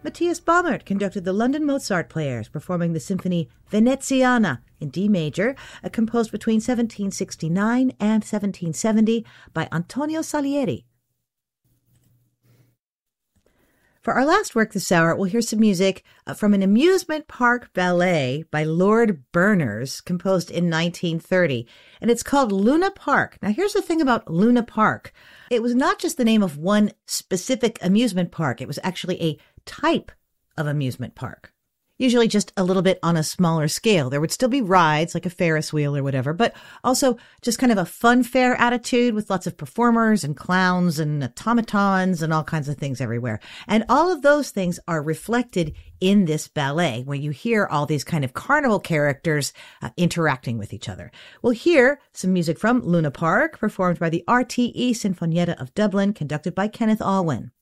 Matthias Baumert conducted the London Mozart Players, performing the symphony Veneziana in D major, composed between 1769 and 1770 by Antonio Salieri. For our last work this hour, we'll hear some music from an amusement park ballet by Lord Berners, composed in 1930, and it's called Luna Park. Now, here's the thing about Luna Park. It was not just the name of one specific amusement park. It was actually a type of amusement park, usually just a little bit on a smaller scale. There would still be rides like a Ferris wheel or whatever, but also just kind of a fun fair attitude with lots of performers and clowns and automatons and all kinds of things everywhere. And all of those things are reflected in this ballet, where you hear all these kind of carnival characters interacting with each other. We'll hear some music from Luna Park, performed by the RTE Sinfonietta of Dublin, conducted by Kenneth Alwyn.